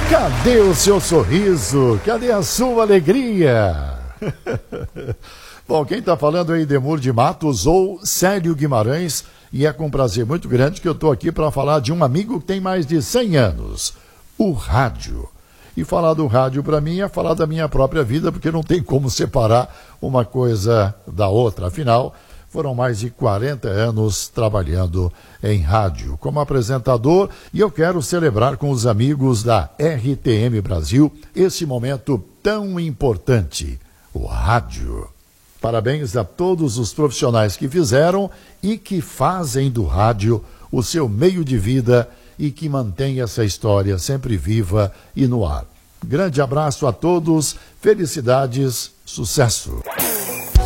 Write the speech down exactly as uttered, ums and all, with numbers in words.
Cadê o seu sorriso? Cadê a sua alegria? Bom, quem está falando é Idemur de Matos ou Célio Guimarães, e é com prazer muito grande que eu estou aqui para falar de um amigo que tem mais de cem anos, o rádio. E falar do rádio para mim é falar da minha própria vida, porque não tem como separar uma coisa da outra. Afinal, foram mais de quarenta anos trabalhando em rádio como apresentador, e eu quero celebrar com os amigos da R T M Brasil esse momento tão importante, o rádio. Parabéns a todos os profissionais que fizeram e que fazem do rádio o seu meio de vida e que mantém essa história sempre viva e no ar. Grande abraço a todos, felicidades, sucesso!